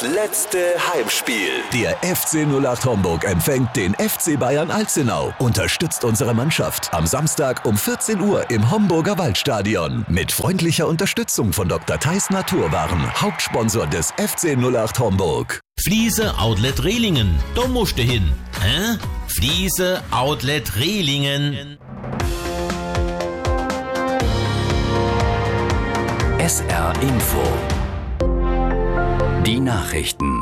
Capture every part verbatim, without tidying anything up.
letzte Heimspiel. Der F C null acht Homburg empfängt den F C Bayern Alzenau. Unterstützt unsere Mannschaft am Samstag um vierzehn Uhr im Homburger Waldstadion. Mit freundlicher Unterstützung von Doktor Theis Naturwaren, Hauptsponsor des F C null acht Homburg. Fliese Outlet Rehlingen, da musst du hin. Hä? Fliese Outlet Rehlingen. S R Info. Die Nachrichten.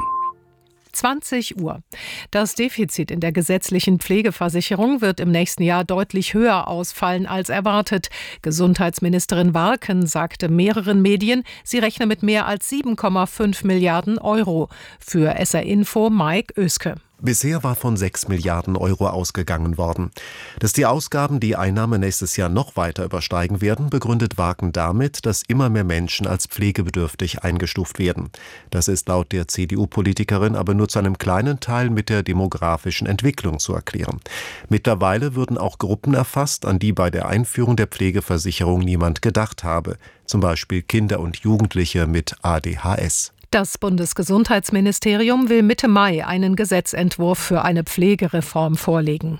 zwanzig Uhr. Das Defizit in der gesetzlichen Pflegeversicherung wird im nächsten Jahr deutlich höher ausfallen als erwartet. Gesundheitsministerin Warken sagte mehreren Medien, sie rechne mit mehr als sieben Komma fünf Milliarden Euro. Für S R Info Mike Oeske. Bisher war von sechs Milliarden Euro ausgegangen worden. Dass die Ausgaben die Einnahmen nächstes Jahr noch weiter übersteigen werden, begründet Warken damit, dass immer mehr Menschen als pflegebedürftig eingestuft werden. Das ist laut der C D U-Politikerin aber nur zu einem kleinen Teil mit der demografischen Entwicklung zu erklären. Mittlerweile würden auch Gruppen erfasst, an die bei der Einführung der Pflegeversicherung niemand gedacht habe. Zum Beispiel Kinder und Jugendliche mit A D H S. Das Bundesgesundheitsministerium will Mitte Mai einen Gesetzentwurf für eine Pflegereform vorlegen.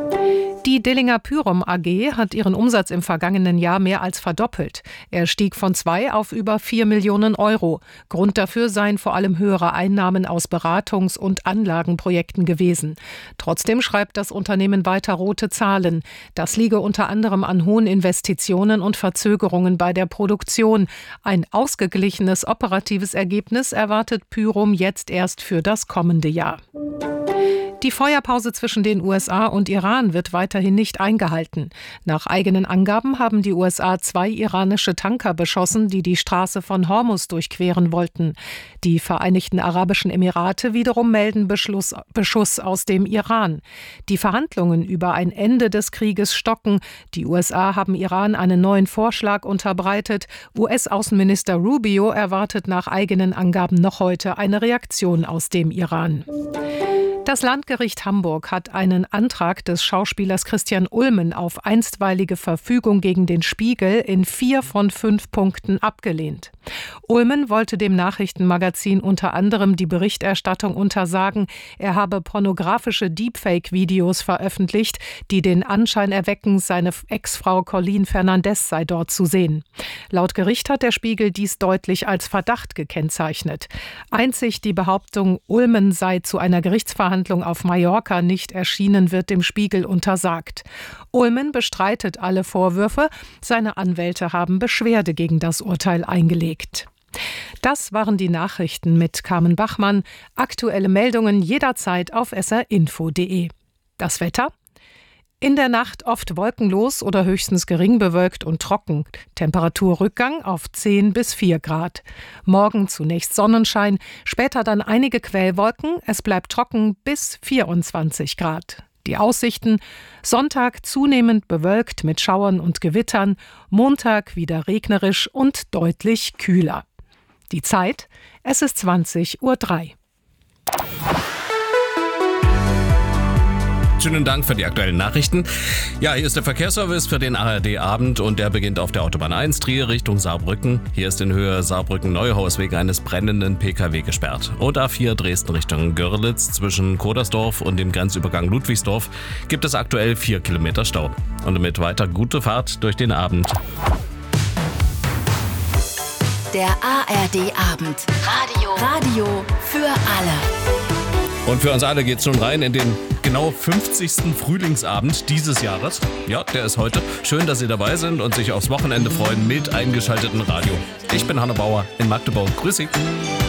Die Dillinger Pyrum A G hat ihren Umsatz im vergangenen Jahr mehr als verdoppelt. Er stieg von zwei auf über vier Millionen Euro. Grund dafür seien vor allem höhere Einnahmen aus Beratungs- und Anlagenprojekten gewesen. Trotzdem schreibt das Unternehmen weiter rote Zahlen. Das liege unter anderem an hohen Investitionen und Verzögerungen bei der Produktion. Ein ausgeglichenes operatives Ergebnis erwartet Pyrum jetzt erst für das kommende Jahr. Die Feuerpause zwischen den U S A und Iran wird weiterhin nicht eingehalten. Nach eigenen Angaben haben die U S A zwei iranische Tanker beschossen, die die Straße von Hormuz durchqueren wollten. Die Vereinigten Arabischen Emirate wiederum melden Beschluss, Beschuss aus dem Iran. Die Verhandlungen über ein Ende des Krieges stocken. Die U S A haben Iran einen neuen Vorschlag unterbreitet. U S-Außenminister Rubio erwartet nach eigenen Angaben noch heute eine Reaktion aus dem Iran. Das Landgericht Hamburg hat einen Antrag des Schauspielers Christian Ulmen auf einstweilige Verfügung gegen den Spiegel in vier von fünf Punkten abgelehnt. Ulmen wollte dem Nachrichtenmagazin unter anderem die Berichterstattung untersagen, er habe pornografische Deepfake-Videos veröffentlicht, die den Anschein erwecken, seine Ex-Frau Colleen Fernandez sei dort zu sehen. Laut Gericht hat der Spiegel dies deutlich als Verdacht gekennzeichnet. Einzig die Behauptung, Ulmen sei zu einer Gerichtsverhandlung auf Mallorca nicht erschienen, wird dem Spiegel untersagt. Ulmen bestreitet alle Vorwürfe. Seine Anwälte haben Beschwerde gegen das Urteil eingelegt. Das waren die Nachrichten mit Carmen Bachmann. Aktuelle Meldungen jederzeit auf s r info punkt d e. Das Wetter? In der Nacht oft wolkenlos oder höchstens gering bewölkt und trocken. Temperaturrückgang auf zehn bis vier Grad. Morgen zunächst Sonnenschein, später dann einige Quellwolken. Es bleibt trocken bis vierundzwanzig Grad. Die Aussichten: Sonntag zunehmend bewölkt mit Schauern und Gewittern, Montag wieder regnerisch und deutlich kühler. Die Zeit: Es ist zwanzig Uhr drei. Schönen Dank für die aktuellen Nachrichten. Ja, hier ist der Verkehrsservice für den A R D-Abend und der beginnt auf der Autobahn eins Trier Richtung Saarbrücken. Hier ist in Höhe Saarbrücken-Neuhaus wegen eines brennenden P K W gesperrt. Und A vier Dresden Richtung Görlitz zwischen Kodersdorf und dem Grenzübergang Ludwigsdorf gibt es aktuell vier Kilometer Stau. Und damit weiter gute Fahrt durch den Abend. Der A R D-Abend. Radio. Radio für alle. Und für uns alle geht's nun rein in den genau fünfzigsten Frühlingsabend dieses Jahres. Ja, der ist heute. Schön, dass Sie dabei sind und sich aufs Wochenende freuen mit eingeschaltetem Radio. Ich bin Hanno Bauer in Magdeburg. Grüß Sie.